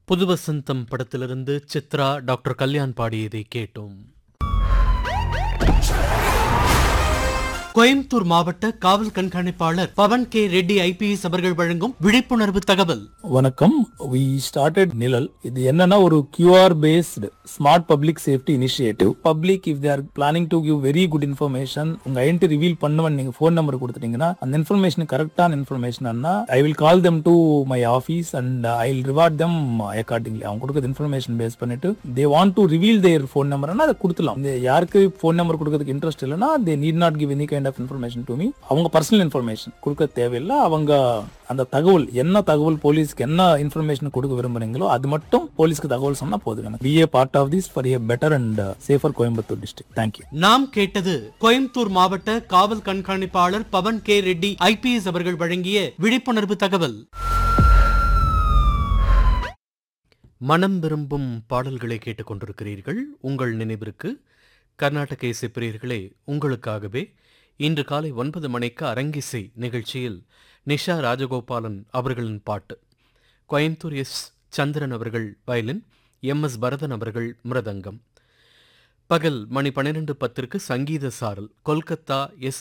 புது வசந்தம் படத்திலிருந்து சித்ரா, டாக்டர் கல்யாண் பாடியதை கேட்டோம். கோயம்புத்தூர் மாவட்ட காவல் கண்காணிப்பாளர் பவன் கே ரெட்டி ஐபிஎஸ் அவர்கள் வழங்கும் விழிப்புணர்வு தகவல். வணக்கம். we started நிழல். இது என்னன்னா ஒரு QR based smart public safety initiative. Public if they are planning to give very good information, உங்க ஐடென்டி ரிவீல் பண்ணுவன் நீங்க ஃபோன் நம்பர் கொடுத்துட்டீங்கன்னா அந்த இன்ஃபர்மேஷன் கரெக்டான information I will call them to my office and I will reward them accordingly. அவங்க கொடுக்குற information base பண்ணிட்டு they want to reveal their phone number அதை கொடுத்துலாம். யாருக்கு ஃபோன் நம்பர் கொடுக்கறதுக்கு இன்ட்ரெஸ்ட் இல்லைன்னா they need not give any kind of information to me. அவங்க personal information கொடுக்க தேவையில்லை. அவங்க அந்த தகவல் என்ன தகவல் போலீஸ்க்கு என்ன இன்ஃபர்மேஷன் கொடுக்க விரும்புறீங்களோ அது மட்டும் போலீஸ்க்கு தகவல் சொன்னா போதும். be a part of this for a better and safer Coimbatore district. Thank you. நாம் கேட்டது கோயம்புத்தூர் மாவட்ட காவல் கண்காணிப்பாளர் பவன் கே ரெட்டி ஐபிஎஸ் அவர்கள் வழங்கிய விழிப்புணர்வு தகவல். மனம் விரும்பும் பாடல்களை கேட்டுக்கொண்டிருக்கிறீர்கள். உங்கள் நினைவிற்கு கர்நாடக இசை பிரியர்களே, உங்களுக்காகவே இன்று காலை 9 மணிக்கு அரங்கிசை நிகழ்ச்சியில் நிஷா ராஜகோபாலன் அவர்களின் பாட்டு, கோயம்புத்தூர் எஸ் சந்திரன் அவர்கள் வயலின், MS பரதன் அவர்கள் மிருதங்கம். பகல் மணி 12:10 சங்கீத சாரல், கொல்கத்தா எஸ்